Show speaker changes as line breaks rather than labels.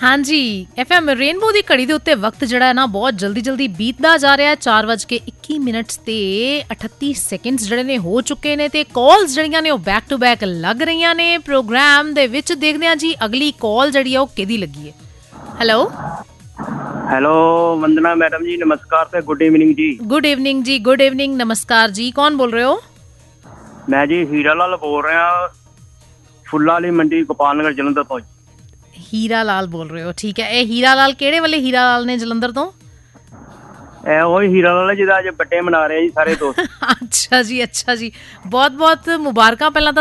ਹਾਂਜੀ FM rainbow ਦੀ ਘੜੀ ਦੇ ਉੱਤੇ ਵਕਤ ਜਿਹੜਾ ਹੈ ਨਾ ਬਹੁਤ ਜਲਦੀ ਬੀਤਦਾ ਜਾ ਰਿਹਾ ਹੈ। 4:21 ਤੇ 38 ਸੈਕਿੰਡਸ ਜਿਹੜੇ ਨੇ ਹੋ ਚੁੱਕੇ ਨੇ ਤੇ ਕਾਲਸ ਜਿਹੜੀਆਂ ਨੇ ਉਹ ਬੈਕ ਟੂ ਬੈਕ ਲੱਗ ਰਹੀਆਂ ਨੇ ਪ੍ਰੋਗਰਾਮ ਦੇ ਵਿੱਚ। ਦੇਖਦੇ ਹਾਂ ਜੀ ਅਗਲੀ ਕਾਲ ਜਿਹੜੀ ਆ ਉਹ ਕਿਹਦੀ ਲੱਗੀ ਹੈ।
ਹੈਲੋ ਵੰਦਨਾ ਮੈਡਮ ਜੀ, ਨਮਸਕਾਰ ਤੇ ਗੁੱਡ ਈਵਨਿੰਗ ਜੀ।
ਗੁੱਡ ਈਵਨਿੰਗ ਜੀ, ਗੁੱਡ ਈਵਨਿੰਗ, ਨਮਸਕਾਰ ਜੀ। ਕੌਣ ਬੋਲ ਰਹੇ ਹੋ?
ਮੈਂ ਜੀ ਹੀਰਾ ਲਾਲ ਬੋਲ ਰਿਹਾ, ਫੁੱਲਾਂ ਵਾਲੀ ਮੰਡੀ ਗੋਪਾਲਨਗਰ ਜਲੰਧਰ ਤੋਂ।
ਹੀਰਾ ਲਾਲ ਬੋਲ ਰਹੇ ਹੋ, ਠੀਕ ਹੈ। ਇਹ ਹੀਰਾ ਲਾਲ ਕਿਹੜੇ ਵਾਲੇ ਹੀਰਾ ਲਾਲ ਨੇ ਜਲੰਧਰ ਤੋਂ?
ਇਹ ਉਹੀ ਹੀਰਾ ਲਾਲ ਜਿਹਦਾ ਅੱਜ ਬਰਥਡੇ ਮਨਾ ਰਹੇ ਜੀ ਸਾਰੇ ਦੋਸਤ।
ਅੱਛਾ ਜੀ, ਬਹੁਤ ਬਹੁਤ ਮੁਬਾਰਕਾਂ ਪਹਿਲਾਂ ਤਾਂ